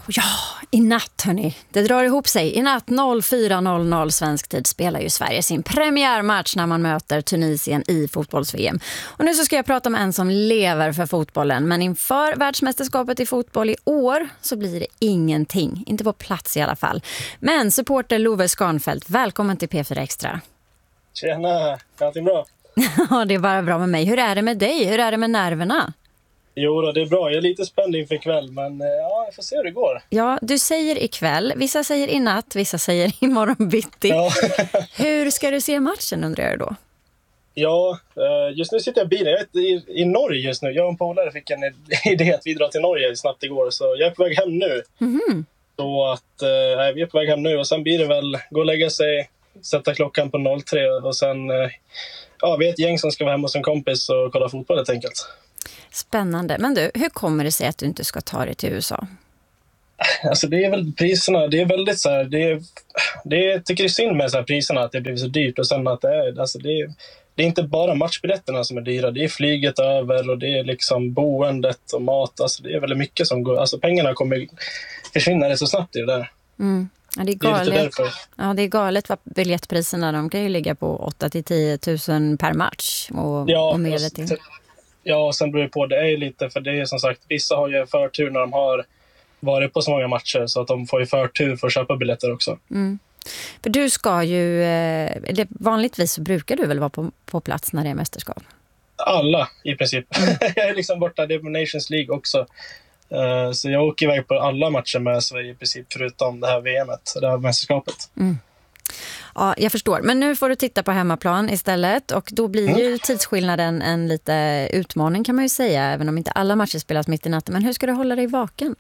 Ja, i natt hörni. Det drar ihop sig. I natt 04.00 svensk tid spelar ju Sverige sin premiärmatch när man möter Tunisien i fotbolls-VM. Och nu så ska jag prata med en som lever för fotbollen. Men inför världsmästerskapet i fotboll i år så blir det ingenting. Inte på plats i alla fall. Men supporter Love Skarnfeldt, välkommen till P4 Extra. Tjena, allting bra? Ja, det är bara bra med mig. Hur är det med dig? Hur är det med nerverna? Jo då, det är bra. Jag är lite spänd inför ikväll, men ja, jag får se hur det går. Ja, du säger ikväll. Vissa säger i natt, vissa säger imorgon bitti. Ja. Hur ska du se matchen, undrar jag då? Ja, just nu sitter jag i bilen. Jag är i Norge just nu. Jag och en polare fick en idé att vi drar till Norge snabbt igår. Så jag är på väg hem nu. Mm-hmm. Så att vi är på väg hem nu. Och sen blir det väl gå och lägga sig, sätta klockan på 03. Och sen, vi är ett gäng som ska vara hemma hos en kompis och kolla fotboll helt enkelt. Spännande. Men du, hur kommer det sig att du inte ska ta dig till USA? Alltså det är väl priserna, det är väldigt så här, jag tycker det är synd med så här priserna att det blir så dyrt och sen att det är inte bara matchbiljetterna som är dyra, det är flyget över och det är liksom boendet och mat, alltså det är väldigt mycket som går, alltså pengarna kommer försvinna rätt så snabbt i det där. Mm. Ja, det är galet. Ja, det är galet vad biljettpriserna, de kan ju ligga på 8-10 000 per match och mer det till. Ja, och sen beror det på, det är lite, för det är som sagt, vissa har ju förtur när de har varit på så många matcher så att de får ju förtur för att köpa biljetter också. Mm. För du ska ju, vanligtvis så brukar du väl vara på plats när det är mästerskap? Alla i princip. Jag är liksom borta, det är på Nations League också. Så jag åker iväg på alla matcher med Sverige i princip förutom det här VMet, det här mästerskapet. Mm. Ja, jag förstår. Men nu får du titta på hemmaplan istället och då blir ju tidsskillnaden en lite utmaning kan man ju säga, även om inte alla matcher spelas mitt i natten. Men hur ska du hålla dig vaken?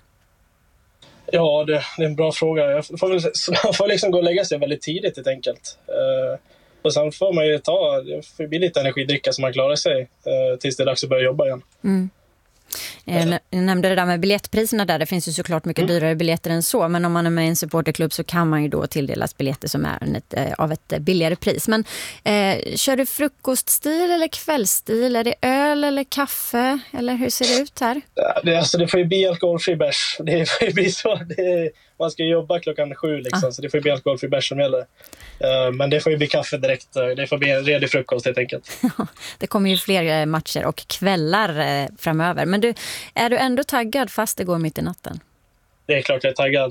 Ja, det är en bra fråga. Jag får liksom gå och lägga sig väldigt tidigt helt enkelt. Och sen får man ju det blir lite energidricka så man klarar sig tills det är dags att börja jobba igen. Mm. Jag nämnde det där med biljettpriserna där. Det finns ju såklart mycket dyrare biljetter än så. Men om man är med i en supporterklubb så kan man ju då tilldelas biljetter som är av ett billigare pris. Men kör du frukoststil eller kvällsstil? Är det öl eller kaffe? Eller hur ser det ut här? Det får ju bli alkoholfri bärs. Det får ju bli så. Man ska jobba klockan 7 liksom, så det får ju bli alkoholfri bärs som gäller. Men det får ju bli kaffe direkt. Det får bli en redig frukost helt enkelt. Det kommer ju fler matcher och kvällar framöver. Men är du ändå taggad fast det går mitt i natten? Det är klart jag är taggad.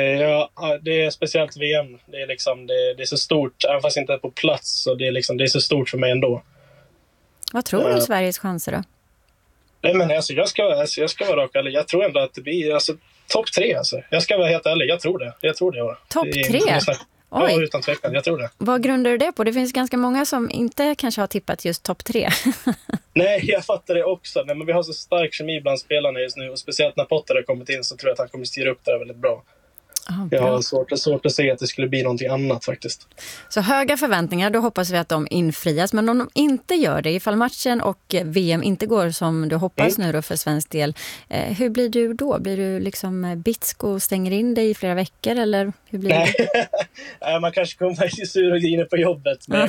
Det är speciellt VM. Det är liksom det är så stort, även fast inte är på plats, så det är så stort för mig ändå. Vad tror du Sveriges chanser då? Nej, men alltså, jag ska vara rak ärlig. Jag tror ändå att det blir topp 3 alltså. Jag ska vara helt ärlig, jag tror det. Topp 3? Ja, utan tvekan, jag tror det. Vad grundar du det på? Det finns ganska många som inte kanske har tippat just topp 3. Nej, jag fattar det också. Nej, men vi har så stark kemi bland spelarna just nu. Och speciellt när Potter har kommit in så tror jag att han kommer styra upp det väldigt bra. Jag har svårt att se att det skulle bli någonting annat faktiskt. Så höga förväntningar, då hoppas vi att de infrias. Men om de inte gör det, ifall matchen och VM inte går som du hoppas nu då för svensk del, hur blir du då? Blir du liksom bitsk och stänger in dig i flera veckor? Eller hur blir det? Man kanske kommer vara sur och inne på jobbet. Men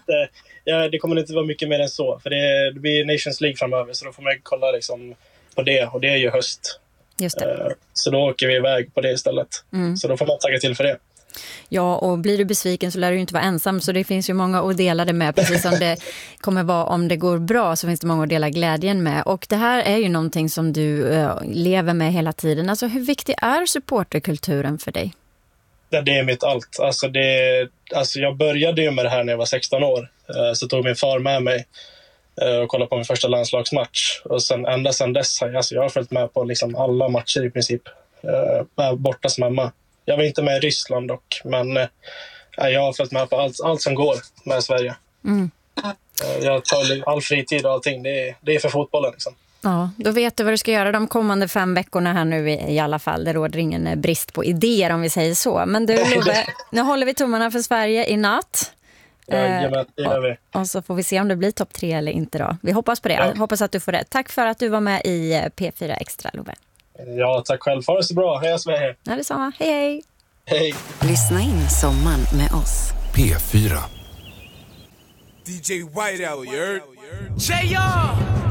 det kommer inte vara mycket mer än så. För det blir Nations League framöver, så då får man kolla liksom på det. Och det är ju höst. Just det. Så då åker vi iväg på det istället. Så då får man tagga till för det. Ja, och blir du besviken så lär du inte vara ensam. Så det finns ju många att dela det med. Precis som det kommer vara om det går bra, så finns det många att dela glädjen med. Och det här är ju någonting som du lever med hela tiden. Alltså hur viktig är supporterkulturen för dig? Det är mitt allt. Alltså jag började ju med det här när jag var 16 år. Så tog min far med mig och kollade på min första landslagsmatch. Och ända sedan dess jag har följt med på liksom alla matcher i princip. Borta som hemma. Jag var inte med i Ryssland dock, men jag har följt med på allt som går med Sverige. Jag tar all fritid och allting. Det är för fotbollen liksom. Ja, då vet du vad du ska göra de kommande 5 veckorna här nu i alla fall. Det råder ingen brist på idéer om vi säger så. Men du Love, nu håller vi tummarna för Sverige i natt. Och så får vi se om det blir topp 3 eller inte då. Vi hoppas på det. Jag hoppas att du får rätt. Tack för att du var med i P4 Extra, Love. Ja, tack själv. Ha det så bra. Hej Sverige. Ja, detsamma. Hej, hej. Hej. Lyssna in sommaren med oss. P4. DJ Whiteout, you heard? J.R.